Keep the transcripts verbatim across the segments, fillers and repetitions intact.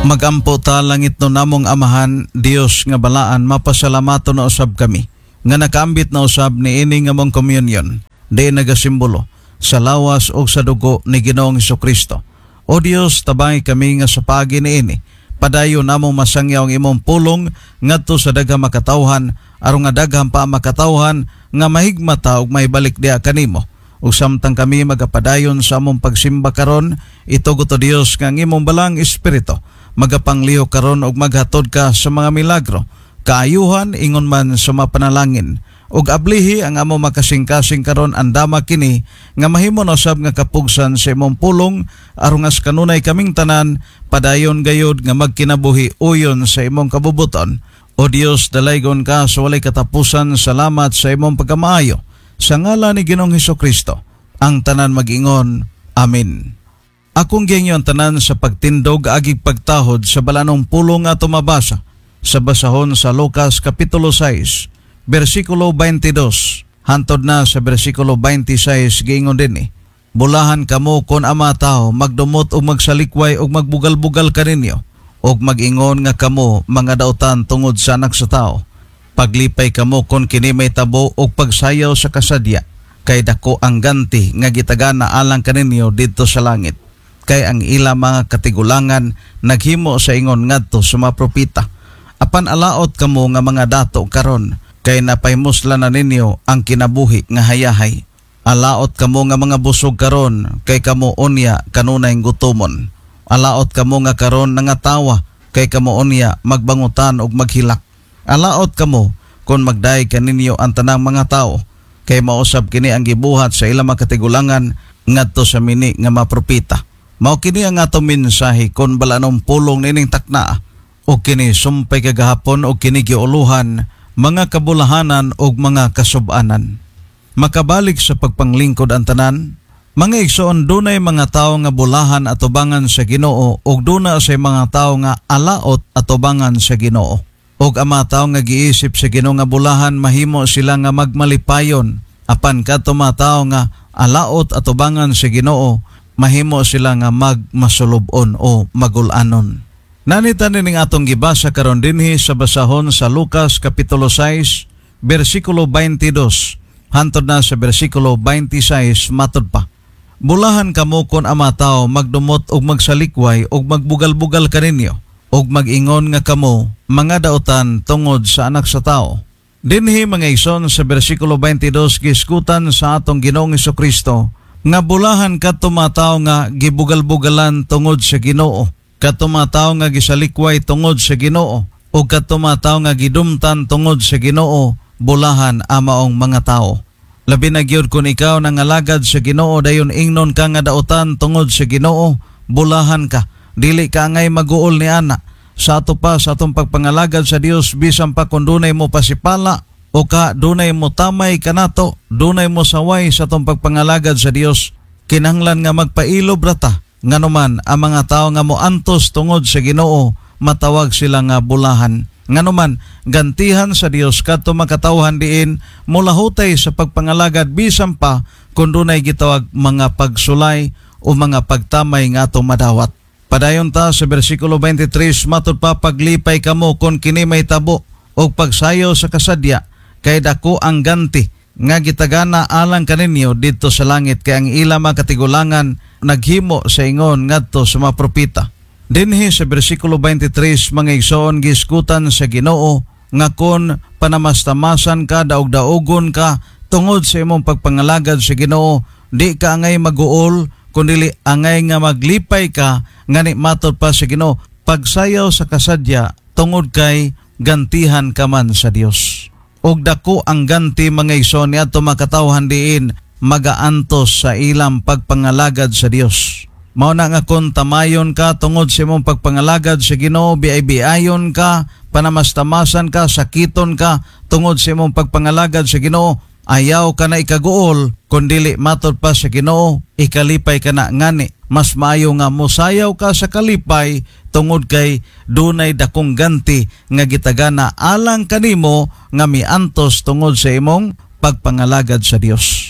Magampo ta langit no namong amahan, Dios nga balaan, mapasalamato na usab kami nga nakaambit na usab ni ini nga mong communion di nagasimbolo sa lawas o sa dugo ni Ginoong Hesukristo. O Dios, tabay kami nga sa pagi ni ini padayon namong masangyaw ang imong pulong ngadto sa daghang makatawhan aron nga daghang pa makatawhan nga mahigmata ug mahibalik diha kanimo. Ug samtang kami magapadayon sa among pagsimba karon, itugot o Dios nga ang imong balang espiritu magapangliho karon og maghatod ka sa mga milagro, kaayuhan ingon man sa mapanalangin, ug ablihi ang amo makasing-kasing karon andama kini nga mahimo na usab nga kapugsan sa imong pulong aron nga kanunay kaming tanan padayon gayud nga magkinabuhi uyon sa imong kabubuton. O Dios, dalaygon ka sa walay katapusan, salamat sa imong pagkamaayo. Sa ngalan ni Ginoong Hesukristo, ang tanan mag-ingon, Amen. Akong gingyon tanan sa pagtindog agig pagtahod sa balanong pulong nga tumabasa sa basahon sa Lucas Kapitulo six, versikulo twenty-two, hantod na sa versikulo twenty-six, giingon din eh, bulahan kamo kon ama tao, magdumot o magsalikway o magbugal-bugal kaninyo, o mag-ingon nga kamo mga dautan tungod sa anak sa tao. Paglipay kamo kon kini may tabo o pagsayaw sa kasadya, kay dako ang ganti nga gitagana alang kaninyo dito sa langit. Kay ang ila mga katigulangan naghimo sa ingon ngadto sa mga propita. Apan alaot kamo nga mga dato karon, kay napaymusla na ninyo ang kinabuhi nga hayahay. Alaot kamo nga mga busog karon, kay kamo unya kanunay gutomon. Alaot kamo nga karon nangatawa, kay kamo unya magbangutan og maghilak. Alaot kamo kung magday kaninyo ang tanang mga tao, kay mausab kini ang gibuhat sa ilang mga katigulangan ngadto sa mini nga mapropita. Mao kini ang atong mensahe kon balanong pulong nining takna, o kini sumpay kagahapon o kini giuluhan mga kabulahanan o mga kasub-anan. Makabalik sa pagpanglingkod ang tanan, mga igsoon dunay mga tao nga bulahan at tubangan sa Ginoo o duna sa mga tao nga alaot at tubangan sa Ginoo. Og ang mga tao nga giisip sa Ginoo nga bulahan, mahimo sila nga magmalipayon, apan kadto mga tao nga alaot at tubangan sa Ginoo, mahimo sila nga magmasulubon o magulanon. Nanitan ning atong gibasa karon dinhi sa basahon sa Lucas Kapitulo six, versikulo twenty-two, hantod na sa versikulo twenty-six, matod pa. Bulahan kamo kon ama tao, magdumot og magsalikway og magbugal-bugal kaninyo, og mag-ingon nga kamo mga dautan tungod sa anak sa tao. Dinhi mga ison sa versikulo twenty-two giskutan sa atong Ginoong Hesukristo nga bulahan kadto mga tao nga gibugal-bugalan tungod sa Ginoo, kadto mga tao nga gisalikway tungod sa Ginoo, o kadto mga tao nga gidumtan tungod sa Ginoo, bulahan amaong mga tao. Labi na gyud kun ikaw nangalagad sa Ginoo dayon ingnon ka nga dautan tungod sa Ginoo, bulahan ka. Dili ka ngay maguol ni ana. Sa ato pa sa atong pagpangalagad sa Dios, bisan pa kung dunay mo pasipala o ka dunay mo tamay kanato, dunay mo saway sa atong pagpangalagad sa Dios, kinahanglan nga magpailob rata. Nganuman ang mga tao nga mo antos tungod sa Ginoo, matawag sila nga bulahan. Nganuman gantihan sa Dios kadto makatawhan diin mulahutay sa pagpangalagad, bisan pa kung dunay gitawag mga pagsulay o mga pagtamay nga atong madawat. Padayon ta sa versikulo twenty-three, matod pa, paglipay kamo kon kini may tabo o pagsayo sa kasadya, kay dako ang ganti nga gitagana alang kaninyo dito sa langit. Kay ang ila mga katigulangan naghimo sa ingon ngadto sa mga propita. Dinhi sa versikulo twenty-three, mga igsoon giskutan sa Ginoo nga kon panamastamasan ka, daog-daogon ka tungod sa imong pagpangalagad sa Ginoo, di ka angay maguol, kundili angay nga maglipay ka, ngani matod pa sa Ginoo, pagsayaw sa kasadya tungod kay gantihan ka man sa Dios. Og dako ang ganti mga igsoon niadto makatawhan diin magaantos sa ilang pagpangalagad sa Dios. Mao na nga kung tamayon ka tungod sa imong pagpangalagad sa Ginoo, biay-biayon ka, panamastamasan ka, sakiton ka tungod sa imong pagpangalagad sa Ginoo, ayaw ka na ikaguol, kundili matod pa sa Ginoo, ikalipay ka na ngani. Mas maayo nga mosayaw ka sa kalipay tungod kay dunay dakong ganti nga gitagana alang kanimo nga miantos tungod sa imong pagpangalagad sa Dios.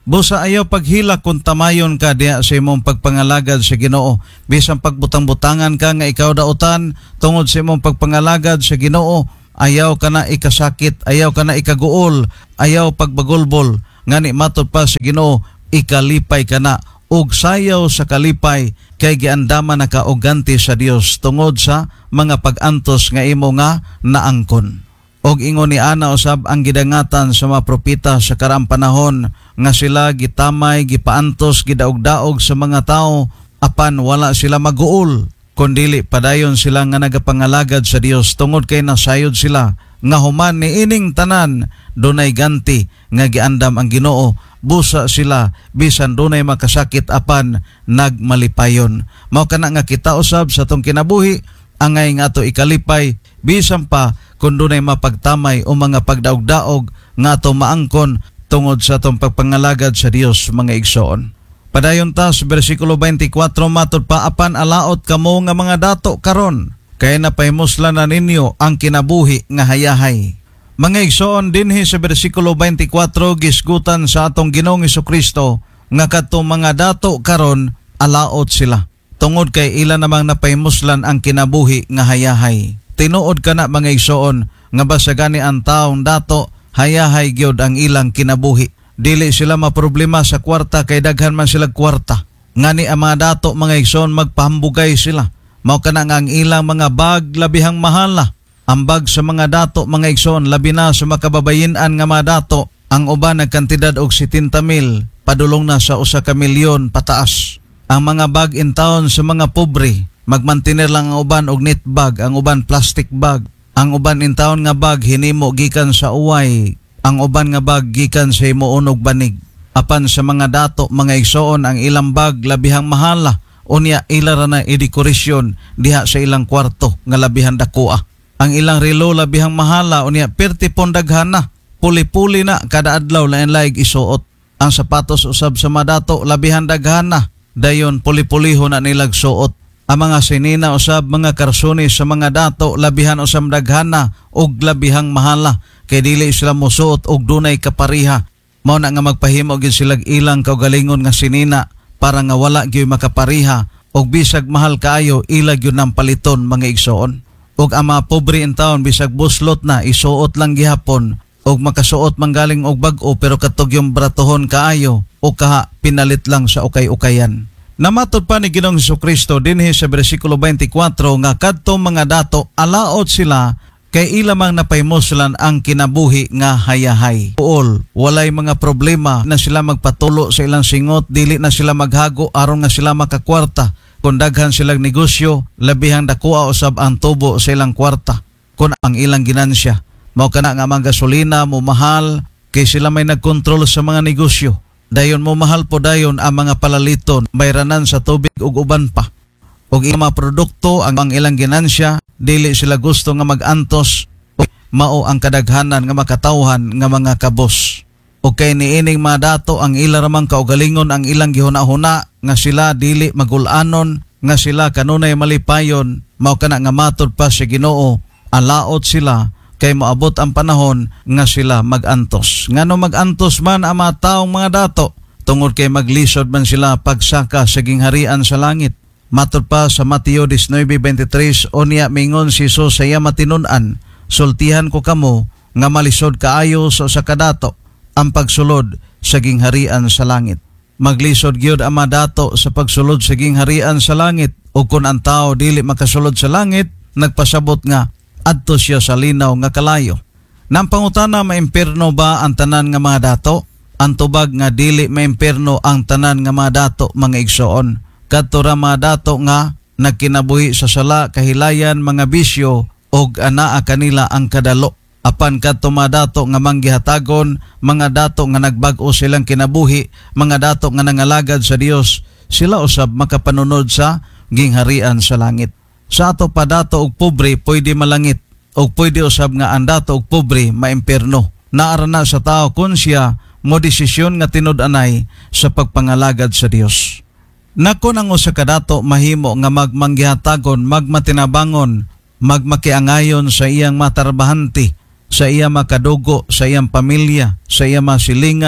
Busa ayaw paghila kung tamayon ka diya sa imong pagpangalagad sa Ginoo. Bisan pagbutang-butangan ka nga ikaw dautan tungod sa imong pagpangalagad sa Ginoo, ayaw ka na ikasakit, ayaw ka na ikaguol, ayaw pagbagulbol. Ngani matod pa sa Ginoo, ikalipay ka na. Ug sayaw sa kalipay kay giandama na ka og ganti sa Dios tungod sa mga pag-antos nga imo nga naangkon. Og ingon ni ana usab ang gidangatan sa mga propeta sa karaang panahon nga sila gitamay, gipaantos, gidaog-daog sa mga tao apan wala sila maguol kundili padayon sila nga nagapangalagad sa Dios tungod kay nasayod sila nga human ni ining tanan dunay ganti nga giandam ang Ginoo. Busa sila bisan dunay makasakit apan nagmalipayon. Mao kana nga kita usab sa tong kinabuhi angay nga ato ikalipay bisan pa kung dunay mapagtamay o mga pagdaog-daog nga ato maangkon tungod sa atong pagpangalagad sa Dios mga igsoon. Padayon ta sa bersikulo twenty-four matod pa apan alaot kamo nga mga dato karon kay napahimuslan na ninyo ang kinabuhi nga hayahay. Mga igsoon dinhi sa bersikulo twenty-four gisgutan sa atong Ginoong Hesukristo nga kadtong mga dato karon alaot sila tungod kay ila namang napahimuslan ang kinabuhi nga hayahay. Tinuod ka na mga igsoon nga basagani ang taong dato hayahay gyud ang ilang kinabuhi. Dili sila maproblema sa kwarta kay daghan man sila kwarta. Ngani ang mga dato mga igsoon magpahambugay sila. Mao kana nga ang ilang mga bag labihang mahala. Ang bag sa mga dato mga igsoon labi na sa makababayin-an nga mga dato ang uban nagkantidad og setenta mil padulong na sa usa ka milyon pataas. Ang mga bag in town sa mga pobre magmantiner lang ang uban og knit bag, ang uban plastic bag. Ang uban in town nga bag hinimo gikan sa uway, ang uban nga bag gikan sa himuon og banig. Apan sa mga dato mga igsoon ang ilang bag labihang mahala. Unya ilara na i-dekorasyon diha sa ilang kwarto nga labihan dakuha. Ang ilang relo labihang mahala unya perti pon daghan na. Puli-puli na kada adlaw lain-laing isuot. Ang sapatos usab sa madato labihan daghan na. Dayon puli-puliho na nilag suot. Ang mga sinina usab mga karsoni sa mga dato labihan usab daghan na og labihang mahala kay dili sila mosuot og dunay kapariha. Mao na nga magpahimo gyud sila ilang kaugalingon nga sinina para nga wala gyud makapariha og bisag mahal kaayo ila gyud nang paliton mga igsoon. Og ang mga pobre in town bisag buslot na isuot lang gihapon og makasuot manggaling og bag-o pero katog yung bratohon kaayo o kaha pinalit lang sa ukay-ukayan. Namatod pa ni Ginoong Hesukristo dinhi sa bersikulo twenty-four nga kadtong mga dato alaot sila kay ilamang napahimuslan ang kinabuhi nga hayahay. All walay mga problema na sila magpatulo sa ilang singot, dili na sila maghago aron nga sila makakwarta. Kung daghan silang negosyo, labihang dakuha usab ang tubo sa ilang kwarta. Kung ang ilang ginansya, mao kana nga mga gasolina mo mahal kay sila may nagkontrol sa mga negosyo. Dayon mo mahal po dayon ang mga palaliton, bayranan sa tubig ug uban pa. Og ilang mga produkto ang, ang ilang ginansya, dili sila gusto nga mag-antos o mao ang kadaghanan nga makatawhan nga mga kabos. O kay niining mga dato ang ila ramang kaugalingon ang ilang gihuna-huna nga sila dili magulanon nga sila kanunay malipayon. Mao kana nga matod pa si Ginoo alaot sila kay moabot ang panahon nga sila magantos. Ngano magantos man ang mga taong mga dato tungod kay maglisod man sila pagsaka sa gingharian sa langit. Matod pa sa Mateo nineteen twenty-three unya mingon si Jesus sa iya matinun-an, sultihan ko kamo nga malisod kaayo sa usa ka dato ang pagsulod sa gingharian sa langit. Maglisod gyud ang mga dato sa pagsulod sa gingharian sa langit ug kun ang tao dili makasulod sa langit nagpasabot nga adto siya sa linaw nga kalayo. Nang pangutana maimperno ba ang tanan nga mga dato? Ang tubag nga dili maimperno ang tanan nga mga dato mga igsoon. Kadto ra mga dato nga nagkinabuhi sa sala, kahilayan, mga bisyo og anaa kanila ang kadalo. Apan kadto mga dato nga manggihatagon, mga dato nga nagbag-o silang kinabuhi, mga dato nga nangalagad sa Dios, sila usab makapanunod sa gingharian sa langit. Sa ato pa dato og pobre pwede malangit, og pwede usab nga ang dato og pobre maimperno. Naara na sa tao kun siya mo desisyon nga tinud-anay sa pagpangalagad sa Dios. Nako nang usa ka dato mahimo nga magmanggihatagon, magmatinabangon, magmakiangayon sa iyang matarbahanti, sa iya makadugo, sa iyang pamilya, sa iya masilingan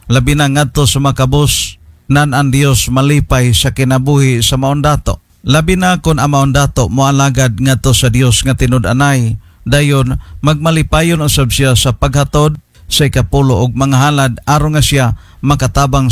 labi na ngadto sa makabus nan ang Dios malipay sa kinabuhi sa maong dato. Labi na kon ang maong dato moalagad ngadto sa Dios nga tinud-anay, dayon magmalipayon usab siya sa paghatod sa ikapulo og mga halad aron nga siya makatabang